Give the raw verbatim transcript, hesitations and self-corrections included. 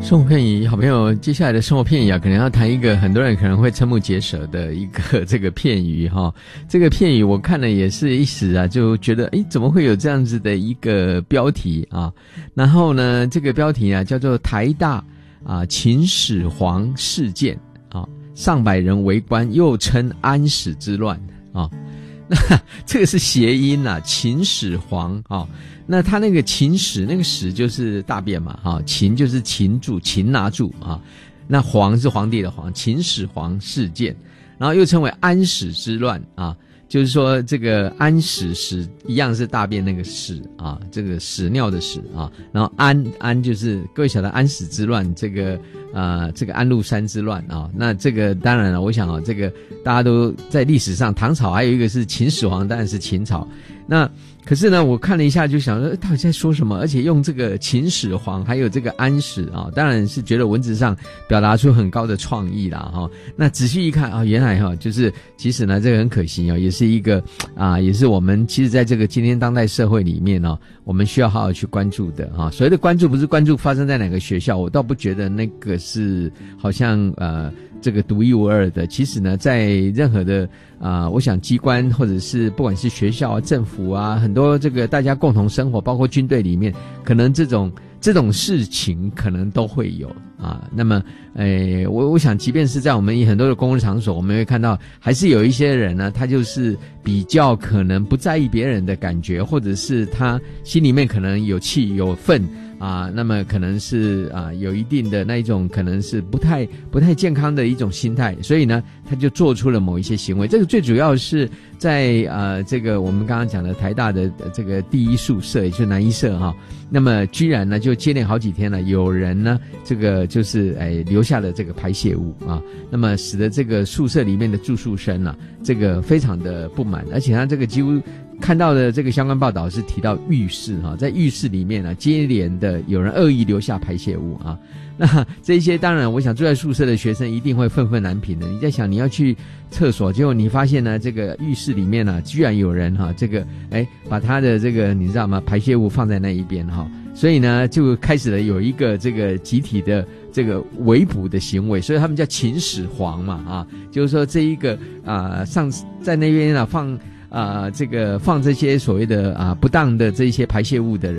生活片语，好朋友，接下来的生活片语啊，可能要谈一个很多人可能会瞠目结舌的一个这个片语哈。这个片语我看了也是一时啊，就觉得诶，怎么会有这样子的一个标题啊？然后呢，这个标题啊叫做台大啊秦始皇事件啊，上百人围观，又称安史之乱啊。那这个是谐音啊，秦始皇啊。那他那个秦始，那个始就是大便嘛，哈，秦就是擒住、擒拿住啊。那皇是皇帝的皇，秦始皇事件，然后又称为安史之乱啊，就是说这个安史史一样是大便那个屎啊，这个屎尿的屎啊，然后安安就是各位晓得安史之乱，这个呃这个安禄山之乱啊，那这个当然了，我想啊，这个大家都在历史上，唐朝还有一个是秦始皇，当然是秦朝，那。可是呢，我看了一下，就想说，到底在说什么？而且用这个秦始皇，还有这个安史啊，当然是觉得文字上表达出很高的创意啦，哈。那仔细一看啊，原来哈，就是其实呢，这个很可惜啊，也是一个啊，也是我们其实在这个今天当代社会里面呢，我们需要好好去关注的哈。所谓的关注，不是关注发生在哪个学校，我倒不觉得那个是好像呃。这个独一无二的，其实呢，在任何的啊、呃，我想机关或者是不管是学校啊、政府啊，很多这个大家共同生活，包括军队里面，可能这种这种事情可能都会有啊。那么，诶，我我想，即便是在我们很多的公共场所，我们会看到，还是有一些人呢，他就是比较可能不在意别人的感觉，或者是他心里面可能有气有愤。啊，那么可能是啊有一定的那一种可能是不太不太健康的一种心态，所以呢，他就做出了某一些行为。这个最主要是在呃这个我们刚刚讲的台大的这个第一宿舍，也就是南一舍哈，那么居然呢就接连好几天了，有人呢这个就是哎留下了这个排泄物啊，那么使得这个宿舍里面的住宿生啊这个非常的不满，而且他这个几乎。看到的这个相关报道是提到浴室哈，在浴室里面呢、啊，接连的有人恶意留下排泄物啊。那这些当然，我想住在宿舍的学生一定会愤愤难平的。你在想你要去厕所，结果你发现呢，这个浴室里面呢、啊，居然有人哈、啊，这个哎把他的这个你知道吗？排泄物放在那一边哈、啊，所以呢就开始了有一个这个集体的这个围捕的行为，所以他们叫秦始皇嘛啊，就是说这一个啊上在那边啊放。啊、呃，这个放这些所谓的啊不当的这些排泄物的人。